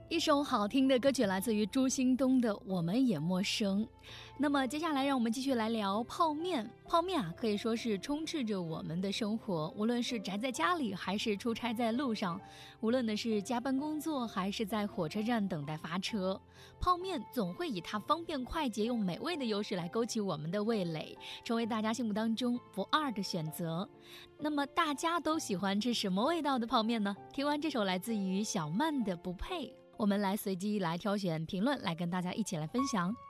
一首好听的歌曲来自于朱兴东的《我们也陌生》。那么接下来让我们继续来聊泡面。泡面啊，可以说是充斥着我们的生活，无论是宅在家里还是出差在路上，无论的是加班工作还是在火车站等待发车，泡面总会以它方便快捷又美味的优势来勾起我们的味蕾，成为大家心目当中不二的选择。那么大家都喜欢吃什么味道的泡面呢？听完这首来自于小曼的《不配》，我们来随机来挑选评论，来跟大家一起来分享。